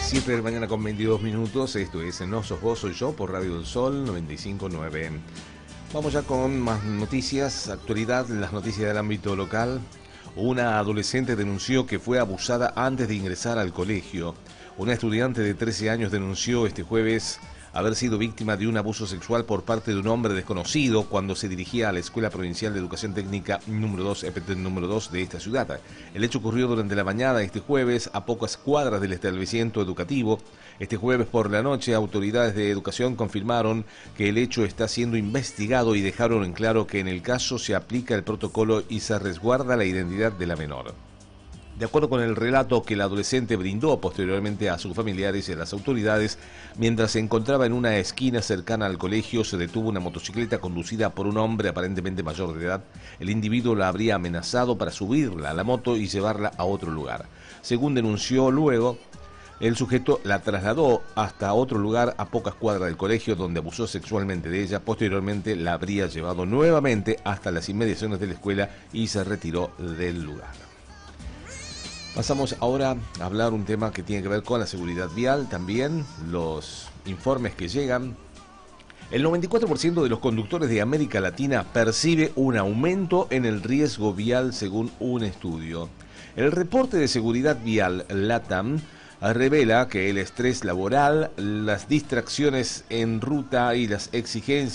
7 de la mañana con 22 minutos, esto es No Sos Vos, Soy Yo, por Radio del Sol 95.9. Vamos ya con más noticias, actualidad, las noticias del ámbito local. Una adolescente denunció que fue abusada antes de ingresar al colegio. Una estudiante de 13 años denunció este jueves haber sido víctima de un abuso sexual por parte de un hombre desconocido cuando se dirigía a la Escuela Provincial de Educación Técnica número 2, EPT número 2 de esta ciudad. El hecho ocurrió durante la mañana este jueves a pocas cuadras del establecimiento educativo. Este jueves por la noche, autoridades de educación confirmaron que el hecho está siendo investigado y dejaron en claro que en el caso se aplica el protocolo y se resguarda la identidad de la menor. De acuerdo con el relato que el adolescente brindó posteriormente a sus familiares y a las autoridades, mientras se encontraba en una esquina cercana al colegio, se detuvo una motocicleta conducida por un hombre aparentemente mayor de edad. El individuo la habría amenazado para subirla a la moto y llevarla a otro lugar. Según denunció luego, el sujeto la trasladó hasta otro lugar a pocas cuadras del colegio donde abusó sexualmente de ella. Posteriormente la habría llevado nuevamente hasta las inmediaciones de la escuela y se retiró del lugar. Pasamos ahora a hablar un tema que tiene que ver con la seguridad vial, también los informes que llegan. El 94% de los conductores de América Latina percibe un aumento en el riesgo vial según un estudio. El reporte de seguridad vial LATAM revela que el estrés laboral, las distracciones en ruta y las exigencias